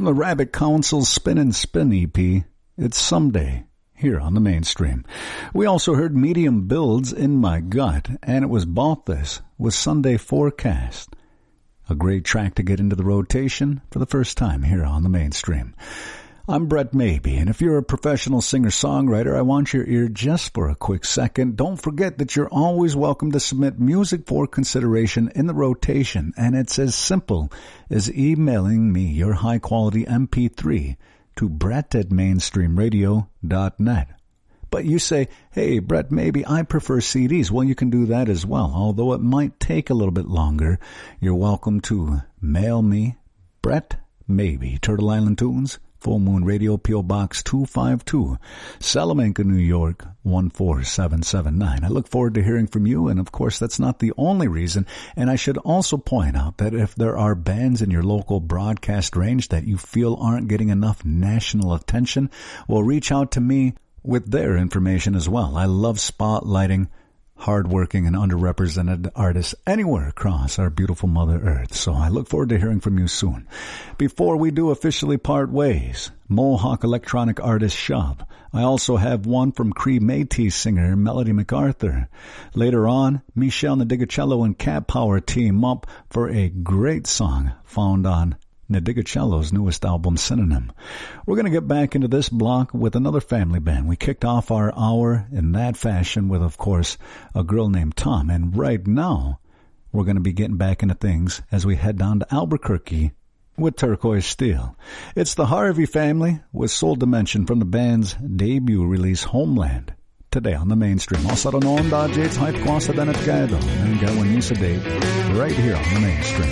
From the Rabbit Council's Spin and Spin EP, it's Someday, here on the Mainstream. We also heard Medium Builds, In My Gut, and it was Bought This with Sunday Forecast. A great track to get into the rotation for the first time here on the Mainstream. I'm Brett Maybe, and if you're a professional singer-songwriter, I want your ear just for a quick second. Don't forget that you're always welcome to submit music for consideration in the rotation, and it's as simple as emailing me your high-quality MP3 to brett@mainstreamradio.net. But you say, hey, Brett, maybe I prefer CDs. Well, you can do that as well, although it might take a little bit longer. You're welcome to mail me, Brett Maybe, Turtle Island Tunes, Full Moon Radio, P.O. Box 252, Salamanca, New York, 14779. I look forward to hearing from you, and of course that's not the only reason. And I should also point out that if there are bands in your local broadcast range that you feel aren't getting enough national attention, well, reach out to me with their information as well. I love spotlighting hardworking and underrepresented artists anywhere across our beautiful Mother Earth. So I look forward to hearing from you soon. Before we do officially part ways, Mohawk electronic artist Shub. I also have one from Cree Métis singer Melody MacArthur. Later on, Michelle Nadigacello and Cat Power team up for a great song found on Nadigacello's newest album, Synonym. We're going to get back into this block with another family band. We kicked off our hour in that fashion with, of course, a girl named Tom. And right now, we're going to be getting back into things as we head down to Albuquerque with Turquoise Steel. It's the Harvey family with Soul Dimension from the band's debut release, Homeland. Today on the Mainstream. Ho sarà un'onda, Jets Hype Quasa Danetgado. And Gawan Nisa Day right here on the Mainstream.